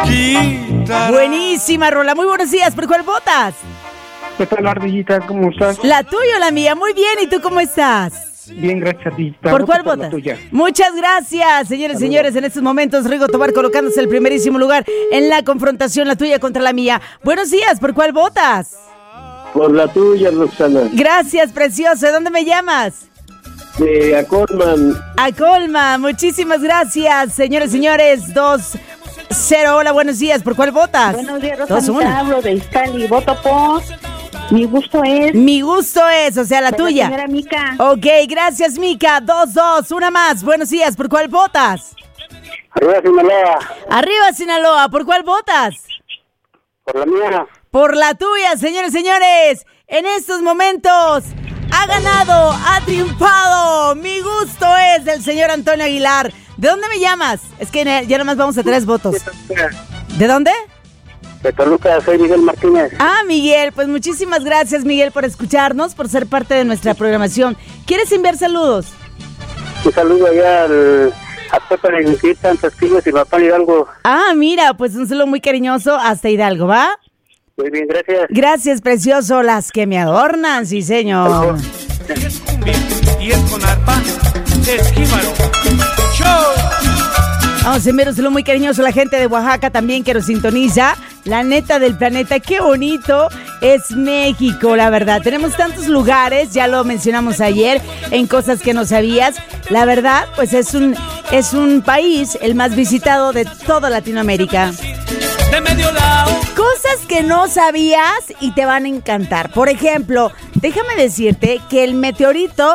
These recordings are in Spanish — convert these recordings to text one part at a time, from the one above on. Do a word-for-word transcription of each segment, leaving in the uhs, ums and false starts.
ardillita. Buenísima rola, muy buenos días. ¿Por cuál votas? ¿Qué tal, Ardillita? ¿Cómo estás? La tuya o la mía, muy bien. ¿Y tú cómo estás? Bien, gracias, Ardillita. ¿Por Voto cuál la votas? tuya. Muchas gracias, señores y señores. En estos momentos, Rigo Tobar colocándose el primerísimo lugar en la confrontación, la tuya contra la mía. Buenos días, ¿por cuál votas? Por la tuya, Roxana. Gracias, precioso. ¿De dónde me llamas? De Acolman. A Colma, muchísimas gracias, señores y señores. Dos cero, hola, buenos días. ¿Por cuál votas? Buenos días, Dos, Rosa. uno. Hablo de Izcali. Voto por Mi Gusto Es. Mi gusto es, o sea, la de tuya. La señora Mica. Ok, gracias, Mica. Dos, dos, una más. Buenos días. ¿Por cuál votas? Arriba, Sinaloa. Arriba, Sinaloa. ¿Por cuál votas? Por la mía. Por la tuya, señores y señores. En estos momentos ha ganado, ha triunfado. Mi gusto es del señor Antonio Aguilar. ¿De dónde me llamas? Es que ya nomás vamos a tres votos. ¿De dónde? De Toluca, soy Miguel Martínez. Ah, Miguel, pues muchísimas gracias, Miguel, por escucharnos, por ser parte de nuestra programación. ¿Quieres enviar saludos? Un saludo allá al, a Pepe de Niquita, Antesquillos y Papá Hidalgo. Ah, mira, pues un saludo muy cariñoso hasta Hidalgo, ¿va? Muy bien, gracias. Gracias, precioso, las que me adornan, sí, señor. Y es cumbia, y es con arpa, es jíbaro. ¡Show! Vamos a enviar un saludo muy cariñoso a la gente de Oaxaca también que nos sintoniza. La neta del planeta, qué bonito es México, la verdad. Tenemos tantos lugares, ya lo mencionamos ayer, en cosas que no sabías. La verdad, pues es un, es un país el más visitado de toda Latinoamérica. De medio lado. Cosas que no sabías y te van a encantar. Por ejemplo, déjame decirte que el meteorito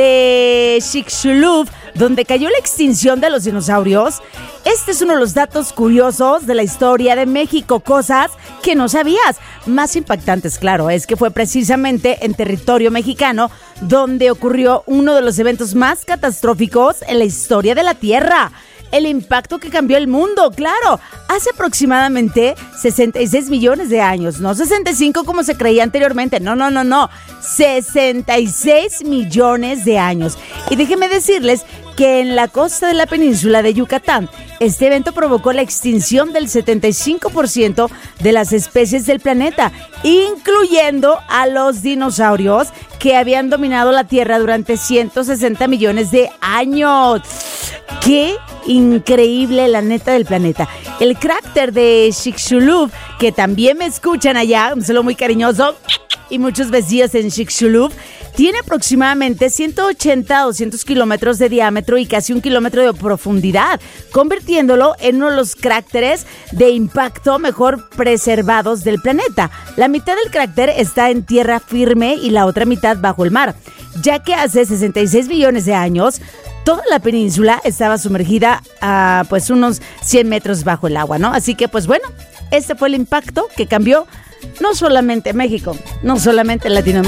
de Chicxulub, donde cayó la extinción de los dinosaurios, este es uno de los datos curiosos de la historia de México, cosas que no sabías. Más impactantes, claro, es que fue precisamente en territorio mexicano donde ocurrió uno de los eventos más catastróficos en la historia de la Tierra. El impacto que cambió el mundo, claro, hace aproximadamente sesenta y seis millones de años, no sesenta y cinco como se creía anteriormente, no, no, no, no, sesenta y seis millones de años. Y déjenme decirles que en la costa de la península de Yucatán, este evento provocó la extinción del setenta y cinco por ciento de las especies del planeta, incluyendo a los dinosaurios que habían dominado la Tierra durante ciento sesenta millones de años. ¡Qué increíble, la neta del planeta! El cráter de Chicxulub, que también me escuchan allá, un saludo muy cariñoso, y muchos vecinos en Chicxulub, tiene aproximadamente ciento ochenta a doscientos kilómetros de diámetro y casi un kilómetro de profundidad, convirtiéndolo en uno de los cráteres de impacto mejor preservados del planeta. La mitad del cráter está en tierra firme y la otra mitad bajo el mar, ya que hace sesenta y seis millones de años toda la península estaba sumergida a pues unos cien metros bajo el agua, ¿no? Así que pues bueno, este fue el impacto que cambió no solamente México, no solamente Latinoamérica,